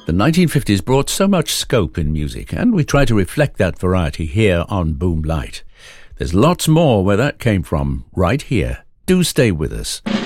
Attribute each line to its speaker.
Speaker 1: The 1950s brought so much scope in music, and we try to reflect that variety here on Boom Light. There's lots more where that came from right here. Do stay with us.